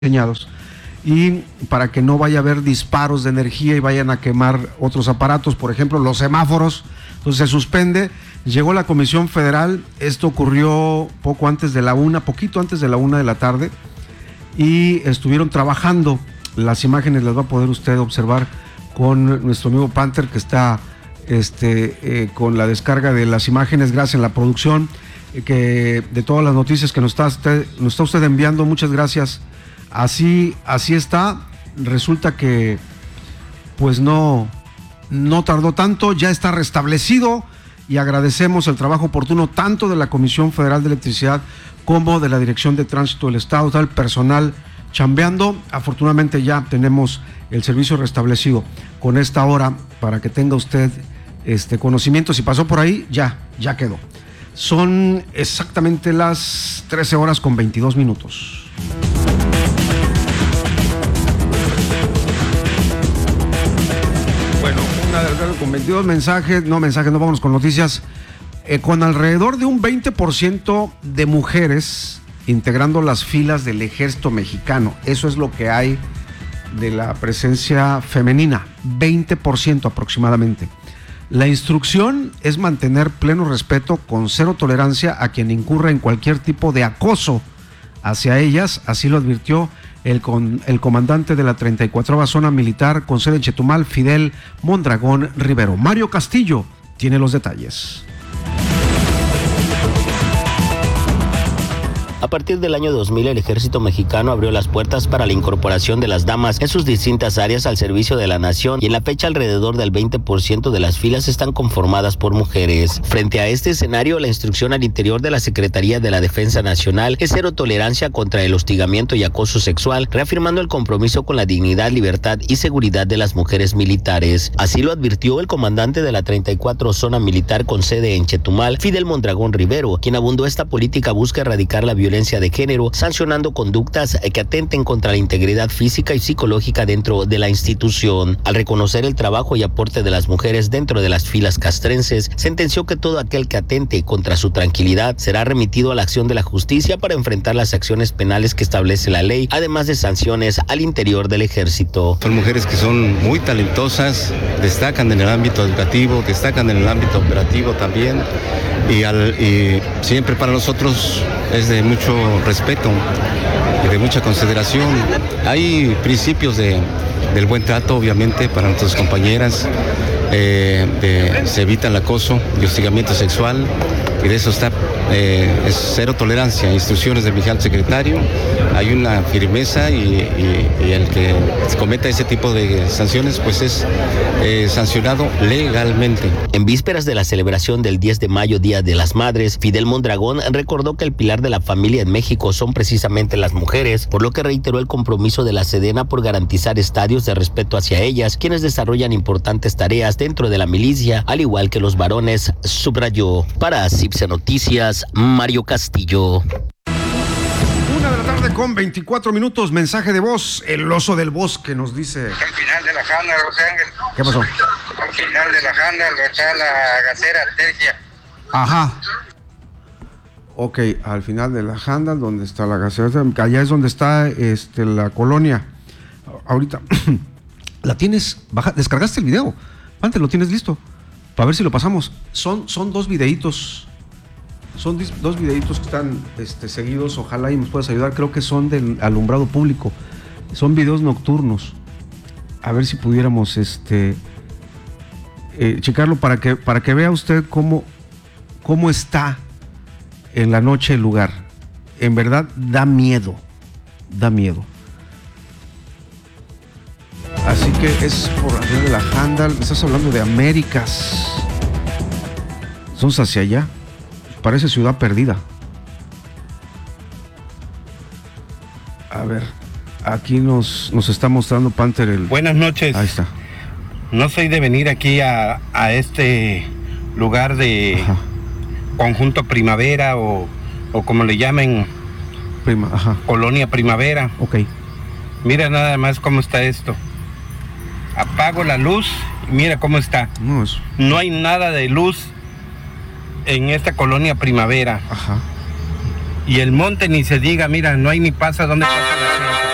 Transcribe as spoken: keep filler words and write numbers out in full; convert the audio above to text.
diseñados y para que no vaya a haber disparos de energía y vayan a quemar otros aparatos, por ejemplo los semáforos. Entonces se suspende. Llegó la Comisión Federal, esto ocurrió poco antes de la una, poquito antes de la una de la tarde, y estuvieron trabajando. Las imágenes las va a poder usted observar con nuestro amigo Panther, que está este, eh, con la descarga de las imágenes, gracias a la producción, eh, que de todas las noticias que nos está usted, nos está usted enviando. Muchas gracias. Así, así está. Resulta que pues no, no tardó tanto, ya está restablecido, y agradecemos el trabajo oportuno tanto de la Comisión Federal de Electricidad como de la Dirección de Tránsito del Estado, está el personal chambeando. Afortunadamente ya tenemos el servicio restablecido con esta hora, para que tenga usted este conocimiento. Si pasó por ahí, ya, ya quedó. Son exactamente las trece horas con veintidós minutos. Con veintidós mensajes, no mensajes, no vamos con noticias. Eh, con alrededor de un veinte por ciento de mujeres integrando las filas del ejército mexicano. Eso es lo que hay de la presencia femenina, veinte por ciento aproximadamente. La instrucción es mantener pleno respeto con cero tolerancia a quien incurra en cualquier tipo de acoso hacia ellas, así lo advirtió el, con, el comandante de la treinta y cuatrava Zona Militar con sede en Chetumal, Fidel Mondragón Rivero. Mario Castillo tiene los detalles. A partir del año dos mil, el ejército mexicano abrió las puertas para la incorporación de las damas en sus distintas áreas al servicio de la nación, y en la fecha alrededor del veinte por ciento de las filas están conformadas por mujeres. Frente a este escenario, la instrucción al interior de la Secretaría de la Defensa Nacional es cero tolerancia contra el hostigamiento y acoso sexual, reafirmando el compromiso con la dignidad, libertad y seguridad de las mujeres militares. Así lo advirtió el comandante de la treinta y cuatro Zona Militar con sede en Chetumal, Fidel Mondragón Rivero, quien abundó esta política busca erradicar la violencia de género, sancionando conductas que atenten contra la integridad física y psicológica dentro de la institución. Al reconocer el trabajo y aporte de las mujeres dentro de las filas castrenses, sentenció que todo aquel que atente contra su tranquilidad será remitido a la acción de la justicia para enfrentar las acciones penales que establece la ley, además de sanciones al interior del ejército. Son mujeres que son muy talentosas, destacan en el ámbito educativo, destacan en el ámbito operativo también, y, al, y siempre para nosotros es de mucho respeto y de mucha consideración. Hay principios de, del buen trato, obviamente, para nuestras compañeras. Eh, de, se evita el acoso y hostigamiento sexual, y de eso está eh, es cero tolerancia. Instrucciones del vigilante secretario, hay una firmeza, y, y, y el que cometa ese tipo de sanciones pues es eh, sancionado legalmente. En vísperas de la celebración del diez de mayo, Día de las Madres, Fidel Mondragón recordó que el pilar de la familia en México son precisamente las mujeres, por lo que reiteró el compromiso de la Sedena por garantizar estadios de respeto hacia ellas, quienes desarrollan importantes tareas dentro de la milicia, al igual que los varones, subrayó. Para Cipse Noticias, Mario Castillo. Una de la tarde con veinticuatro minutos, mensaje de voz. El oso del bosque nos dice: al final de la janda, José Ángel. ¿Qué pasó? Al final de la janda está la gacera Tercia. Ajá. Ok, al final de la janda, donde está la gacera, allá es donde está este, la colonia. Ahorita, ¿la tienes? Baja, ¿descargaste el video? Antes lo tienes listo, para ver si lo pasamos. Son, son dos videitos, son dis, dos videitos que están este, seguidos, ojalá y nos puedas ayudar, creo que son del alumbrado público, son videos nocturnos, a ver si pudiéramos este, eh, checarlo para que, para que vea usted cómo, cómo está en la noche el lugar. En verdad da miedo, da miedo. Así que es por la ciudad de la Janda. Me estás hablando de Américas. Son hacia allá. Parece ciudad perdida. A ver, aquí nos, nos está mostrando Panther el... Buenas noches. Ahí está. No soy de venir aquí a, a este lugar de ajá. Conjunto Primavera o, o como le llamen, Prima, ajá. Colonia Primavera. Ok. Mira nada más cómo está esto. Apago la luz y mira cómo está. No, es... no hay nada de luz en esta Colonia Primavera. Ajá. Y el monte ni se diga, mira, no hay ni pasa donde pasa la